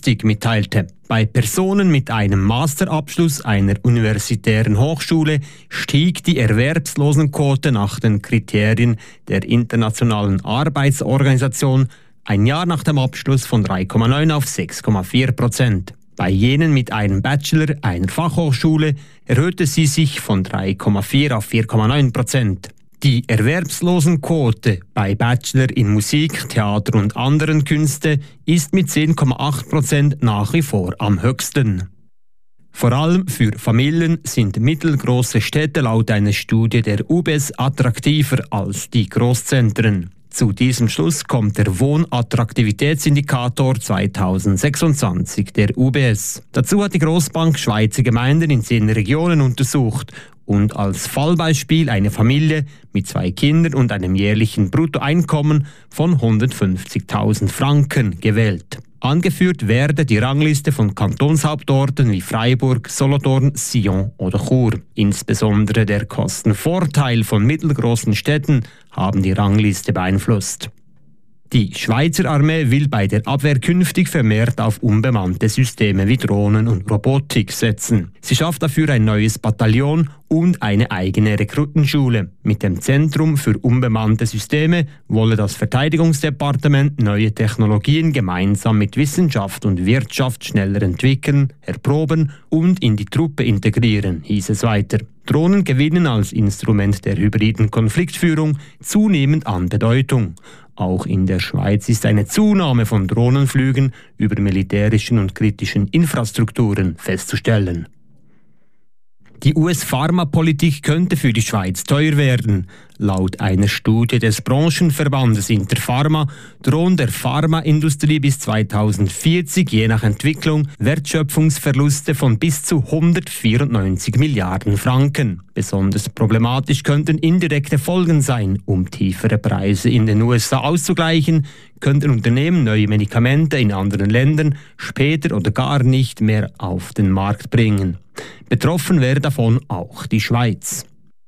Statistik mitteilte. Bei Personen mit einem Masterabschluss einer universitären Hochschule stieg die Erwerbslosenquote nach den Kriterien der Internationalen Arbeitsorganisation ein Jahr nach dem Abschluss von 3,9 auf 6,4%. Bei jenen mit einem Bachelor einer Fachhochschule erhöhte sie sich von 3,4 auf 4,9%. Die Erwerbslosenquote bei Bachelor in Musik, Theater und anderen Künste ist mit 10,8% nach wie vor am höchsten. Vor allem für Familien sind mittelgroße Städte laut einer Studie der UBS attraktiver als die Großzentren. Zu diesem Schluss kommt der Wohnattraktivitätsindikator 2026 der UBS. Dazu hat die Grossbank Schweizer Gemeinden in 10 Regionen untersucht und als Fallbeispiel eine Familie mit 2 Kindern und einem jährlichen Bruttoeinkommen von 150.000 Franken gewählt. Angeführt werde die Rangliste von Kantonshauptorten wie Freiburg, Solothurn, Sion oder Chur. Insbesondere der Kostenvorteil von mittelgroßen Städten haben die Rangliste beeinflusst. Die Schweizer Armee will bei der Abwehr künftig vermehrt auf unbemannte Systeme wie Drohnen und Robotik setzen. Sie schafft dafür ein neues Bataillon und eine eigene Rekrutenschule. Mit dem Zentrum für unbemannte Systeme wolle das Verteidigungsdepartement neue Technologien gemeinsam mit Wissenschaft und Wirtschaft schneller entwickeln, erproben und in die Truppe integrieren, hieß es weiter. Drohnen gewinnen als Instrument der hybriden Konfliktführung zunehmend an Bedeutung. Auch in der Schweiz ist eine Zunahme von Drohnenflügen über militärischen und kritischen Infrastrukturen festzustellen. Die US-Pharmapolitik könnte für die Schweiz teuer werden. Laut einer Studie des Branchenverbandes Interpharma drohen der Pharmaindustrie bis 2040 je nach Entwicklung Wertschöpfungsverluste von bis zu 194 Milliarden Franken. Besonders problematisch könnten indirekte Folgen sein. Um tiefere Preise in den USA auszugleichen, könnten Unternehmen neue Medikamente in anderen Ländern später oder gar nicht mehr auf den Markt bringen. Betroffen wäre davon auch die Schweiz.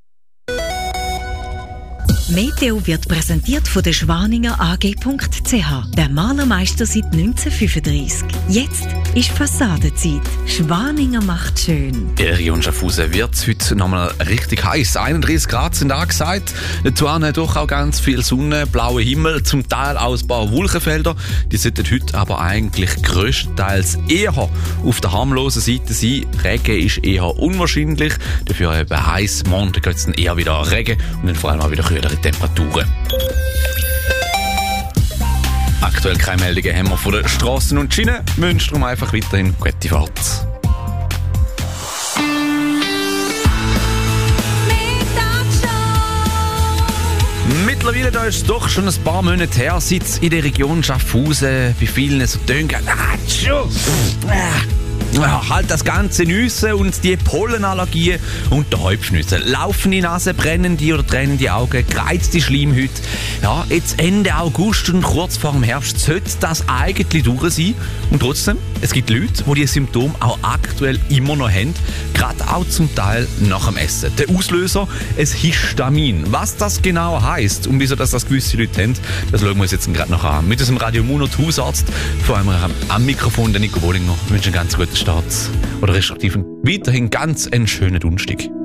Meteo wird präsentiert von der Schwaninger AG.ch, der Malermeister seit 1935. Jetzt ist Fassadenzeit. Schwaninger macht schön. In der Region Schaffhausen wird es heute nochmal richtig heiß. 31 Grad sind angesagt. Dazu doch auch ganz viel Sonne, blauer Himmel, zum Teil auch ein paar Wolkenfelder. Die sollten heute aber eigentlich grösstenteils eher auf der harmlosen Seite sein. Regen ist eher unwahrscheinlich. Dafür eben heiß. Morgen geht es dann eher wieder Regen und dann vor allem auch wieder kühlere Temperaturen. Aktuell keine Meldungen haben wir von den Strassen und Schienen. Wünschen darum einfach weiterhin gute Fahrt. Mittlerweile da ist es doch schon ein paar Monate her, seit es in der Region Schaffhausen bei vielen so tönt. Halt das ganze Nüsse und die Pollenallergien und der Halbschnüsse. Laufende Nase, brennende oder tränende Augen, gereizte Schleimhäute. Ja, jetzt Ende August und kurz vor dem Herbst sollte das eigentlich durch sein. Und trotzdem, es gibt Leute, die diese Symptome auch aktuell immer noch haben. Gerade auch zum Teil nach dem Essen. Der Auslöser, ein Histamin. Was das genau heisst und wieso das gewisse Leute haben, das schauen wir uns jetzt gerade noch an. Mit unserem Radio Muno Hausarzt, vor allem am Mikrofon, der Nico Bollinger, wünsche einen ganz guten Start oder respektive weiterhin ganz einen schönen Donnerstag.